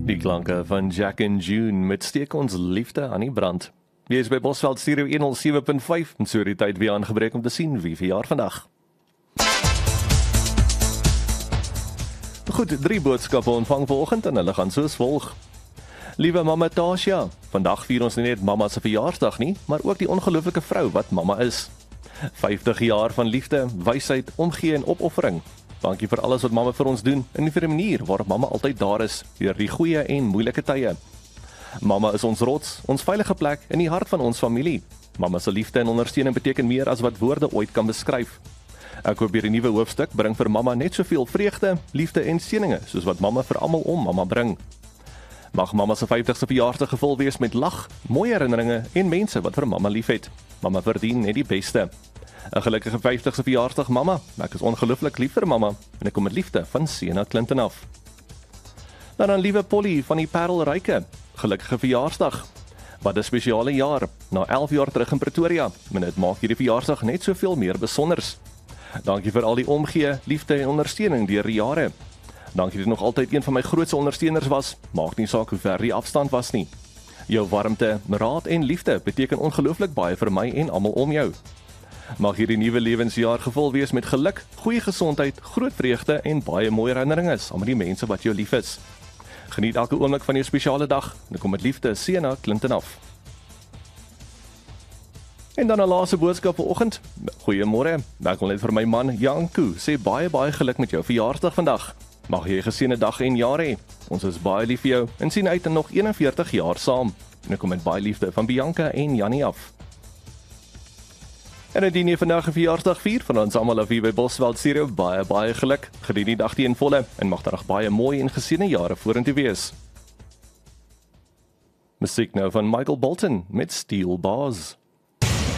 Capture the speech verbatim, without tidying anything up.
Die klanke van Jack and June met steek ons liefde aan die brand. Wie is by Bosveld Stereo honderd sewe punt vyf en so die tyd weer aangebreek om te sien wie verjaar vandag. Goed, drie boodskappe ontvang vanoggend en hulle gaan soos volg. Liewe mamma Tasha, vandag vier ons nie net mamma se verjaarsdag nie, maar ook die ongelooflike vrou wat mamma is. vyftig jaar van liefde, wysheid, omgee en opoffering. Dankie vir alles wat mamma vir ons doen en vir die manier waarop mamma altyd daar is, deur die goeie en moeilike tye. Mamma is ons rots, ons veilige plek in die hart van ons familie. Mamma se liefde en ondersteuning beteken meer as wat woorde ooit kan beskryf. Ek hoop hierdie nuwe hoofstuk bring vir mamma net soveel vreugde, liefde en seëninge soos wat mamma vir almal om mamma bring. Mag mamma se vyftigste verjaarsdag gevul wees met lag, mooi herinneringe en mense wat vir mamma liefhet. Mamma verdien net die beste. 'n Gelukkige vyftigste verjaarsdag mamma. Ek is ongelooflik lief vir mamma en ek kom met liefde van Siena Clinton af. Dan aan liewe Polly van die Parelryke. Gelukkige verjaarsdag. Wat 'n spesiale jaar. Na elf jaar terug in Pretoria. En dit maak hierdie verjaarsdag net soveel meer besonders. Dankie vir al die omgee, liefde en ondersteuning deur die jare. Dankie dat jy nog altyd een van my grootste ondersteuners was. Maak nie saak hoe ver die afstand was nie. Jou warmte, raad en liefde beteken ongelooflik baie vir my en almal om jou. Mag hierdie nuwe lewensjaar gevul wees met geluk, goeie gesondheid, groot vreugde en baie mooi herinneringe aan die mense wat jou lief is. Geniet elke oomblik van jou spesiale dag en kom met liefde Siena Clinton af. En dan 'n laaste boodskap vanoggend. Goeiemôre. Ek wil net vir my man Janku sê baie baie geluk met jou verjaarsdag vandag. Mag jy 'n geseënde dag en jaar hê. Ons is baie lief vir jou en sien uit na nog eenenveertig jaar saam. En ek kom met baie liefde van Bianca en Jannie af. En indien jy vandag 'n verjaarsdag vier van ons almal af hier by Bosveld Stereo, baie baie geluk. Geniet die dag teen volle en mag daar nog baie mooi en geseënde jare vorentoe wees. Musiek nou van Michael Bolton met Steel Bars.